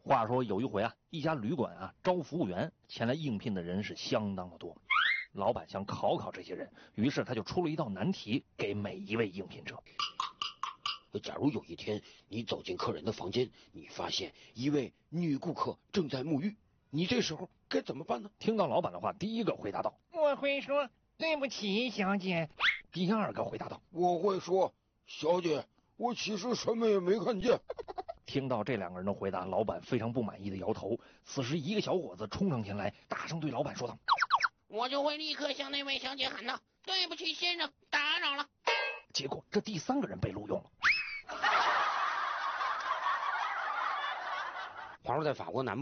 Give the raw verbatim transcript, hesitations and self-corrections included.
话说有一回啊，一家旅馆啊招服务员，前来应聘的人是相当的多。老板想考考这些人，于是他就出了一道难题给每一位应聘者。 假如有一天你走进客人的房间，你发现一位女顾客正在沐浴，你这时候该怎么办呢？ 听到老板的话，第一个回答道： 我会说对不起，小姐。 第二个回答道： 我会说小姐，我其实什么也没看见。 听到这两个人的回答，老板非常不满意的摇头。此时一个小伙子冲上前来，大声对老板说道： 我就会立刻向那位小姐喊道：对不起先生，打扰了。 结果这第三个人被录用了。 话说在法国南部